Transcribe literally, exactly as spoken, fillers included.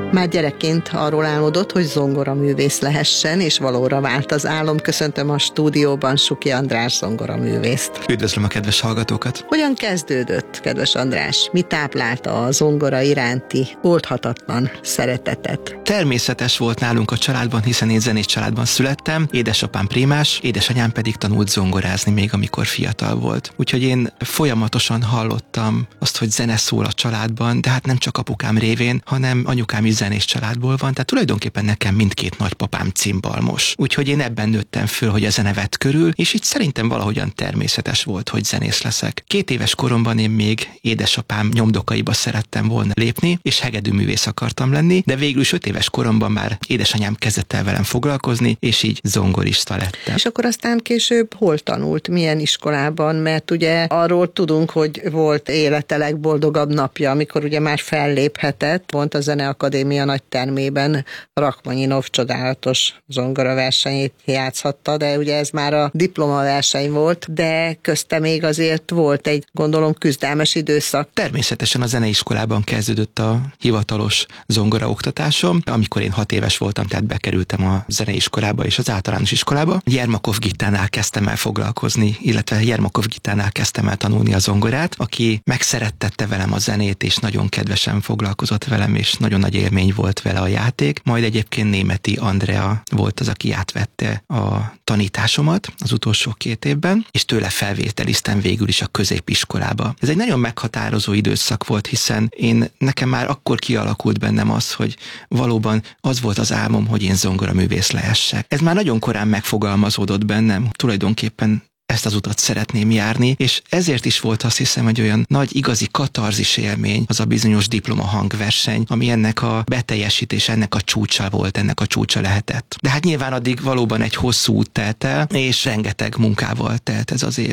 Már gyerekként arról álmodott, hogy zongoraművész lehessen, és valóra vált az álom. Köszöntöm a stúdióban Suki András zongoraművészt. Üdvözlöm a kedves hallgatókat! Hogyan kezdődött, kedves András? Mi táplálta a zongora iránti oldhatatlan szeretetet? Természetes volt nálunk a családban, hiszen én zenés családban születtem, édesapám prémás, édesanyám pedig tanult zongorázni még amikor fiatal volt. Úgyhogy én folyamatosan hallottam azt, hogy zene szól a családban, de hát nem csak apukám révén, hanem anyukám is zenés családból van, tehát tulajdonképpen nekem mindkét nagypapám cimbalmos. Úgyhogy én ebben nőttem föl, hogy a zene vett körül, és így szerintem valahogyan természetes volt, hogy zenész leszek. Két éves koromban én még édesapám nyomdokaiba szerettem volna lépni, és hegedűművész akartam lenni, de végül is öt éves koromban már édesanyám kezdett el velem foglalkozni, és így zongorista lettem. És akkor aztán később hol tanult, milyen iskolában, mert ugye arról tudunk, hogy volt élete legboldogabb napja, amikor ugye már felléphetett, pont a Zeneakadémia nagy termében Rachmaninov csodálatos zongoraversenyét játszhatta, de ugye ez már a diplomaverseny volt, de közte még azért volt egy, gondolom, küzdelmes időszak. Természetesen a zeneiskolában kezdődött a hivatalos zongoraoktatásom, amikor én hat éves voltam, tehát bekerültem a zeneiskolába és az általános iskolába. Jermakov Gittánál kezdtem el foglalkozni, illetve Jermakov Gittánál kezdtem el tanulni a zongorát, aki megszerettette velem a zenét, és nagyon kedvesen foglalkozott velem, és nagyon nagy élmény volt vele a játék. Majd egyébként Németi Andrea volt az, aki átvette a tanításomat az utolsó két évben, és tőle felvételiztem végül is a középiskolába. Ez egy nagyon meghatározó időszak volt, hiszen én nekem már akkor kialakult bennem az, hogy valóban az volt az álmom, hogy én zongoraművész lehessek. Ez már nagyon korán megfogalmazódott bennem, tulajdonképpen ezt az utat szeretném járni, és ezért is volt, azt hiszem, egy olyan nagy igazi katarzis élmény, az a bizonyos diplomahangverseny, ami ennek a beteljesítés, ennek a csúcsa volt, ennek a csúcsa lehetett. De hát nyilván addig valóban egy hosszú út telt el, és rengeteg munkával telt ez az év.